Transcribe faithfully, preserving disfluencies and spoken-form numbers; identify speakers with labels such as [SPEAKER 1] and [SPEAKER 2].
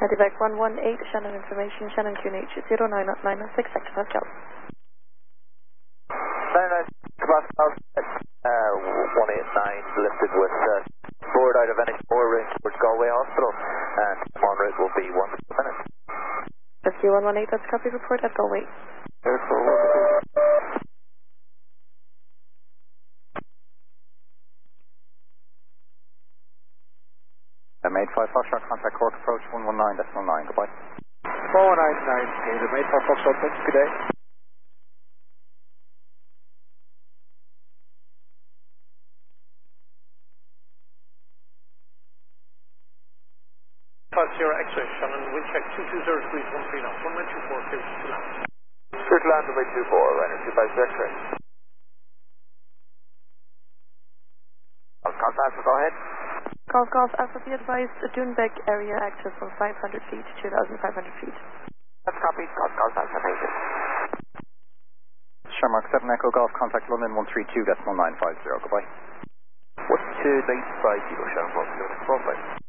[SPEAKER 1] Medivac one one eight, Shannon information, Shannon Q N H zero nine nine six, Sector Pascal.
[SPEAKER 2] nine nine Pascal, uh, one eight nine, lifted with uh, board out of any four ring towards Galway Hospital, and en route will be one minute.
[SPEAKER 1] Rescue one one eight, that's copy, report at Galway.
[SPEAKER 3] Uh, made five Foxtrot, contact Cork approach one one nine, decimal nine, goodbye.
[SPEAKER 4] four one nine nine, David, made five Foxtrot, thanks, good day.
[SPEAKER 5] Five Sierra X-ray, Shannon, wind check two two zero degrees, one three knots, one nine two four, clear to land.
[SPEAKER 2] Clear to land, runway two four, Ryanair two five zero X-ray. Golf Alpha, go ahead.
[SPEAKER 1] Golf Golf Alpha, be advised, Doonbeg area access from five hundred feet to two thousand five hundred feet.
[SPEAKER 2] That's copied, Golf Golf Alpha, thank you.
[SPEAKER 3] Shamrock seven Echo Golf, contact London one three two, decimal nine five zero, goodbye.
[SPEAKER 2] What's two nine five zero, Shamrock, one five?